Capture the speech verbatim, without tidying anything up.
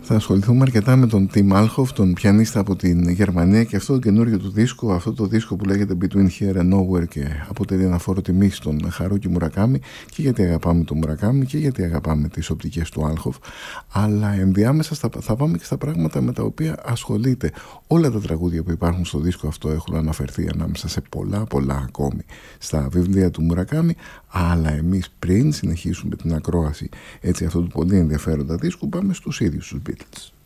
Θα ασχοληθούμε αρκετά με τον Tim Alhoff, τον πιανίστα από την Γερμανία, και αυτό το καινούριο του δίσκο, αυτό το δίσκο που λέγεται Between Here and Nowhere και αποτελεί ένα φόρο τιμή στον Haruki Murakami, και γιατί αγαπάμε τον Murakami και γιατί αγαπάμε τις οπτικές του Alhoff, αλλά ενδιάμεσα στα, θα πάμε και στα πράγματα με τα οποία ασχολείται. Όλα τα τραγούδια που υπάρχουν στο δίσκο αυτό έχουν αναφερθεί ανάμεσα σε πολλά πολλά ακόμη στα βιβλία του Murakami, αλλά εμείς πριν συνεχίσουμε την ακρόαση έτσι αυτού του πολύ ενδιαφέροντα δίσκου πάμε στους ίδιους τους Beatles.